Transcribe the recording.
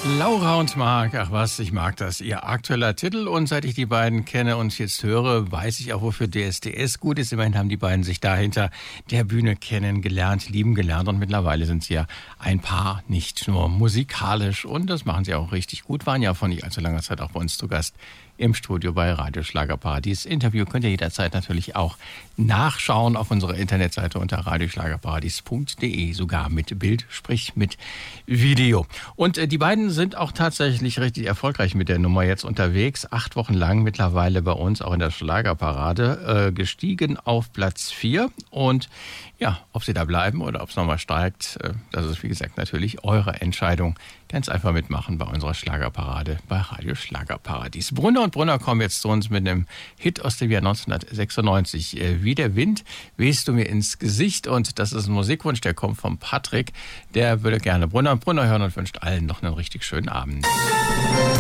Laura und Marc, ach was, ich mag das. Ihr aktueller Titel, und seit ich die beiden kenne und jetzt höre, weiß ich auch, wofür DSDS gut ist. Immerhin haben die beiden sich da hinter der Bühne kennengelernt, lieben gelernt, und mittlerweile sind sie ja ein Paar, nicht nur musikalisch, und das machen sie auch richtig gut. Waren ja vor nicht allzu langer Zeit auch bei uns zu Gast im Studio bei Radio Schlagerparadies. Interview könnt ihr jederzeit natürlich auch nachschauen auf unserer Internetseite unter radioschlagerparadies.de, sogar mit Bild, sprich mit Video. Und die beiden sind auch tatsächlich richtig erfolgreich mit der Nummer jetzt unterwegs. 8 Wochen lang mittlerweile bei uns auch in der Schlagerparade, gestiegen auf Platz 4. Und ja, ob sie da bleiben oder ob es nochmal steigt, das ist wie gesagt natürlich eure Entscheidung. Ganz einfach mitmachen bei unserer Schlagerparade bei Radio Schlagerparadies. Brunner und Brunner kommen jetzt zu uns mit einem Hit aus dem Jahr 1996. Wie der Wind wehst du mir ins Gesicht, und das ist ein Musikwunsch, der kommt von Patrick. Der würde gerne Brunner und Brunner hören und wünscht allen noch einen richtig schönen Abend.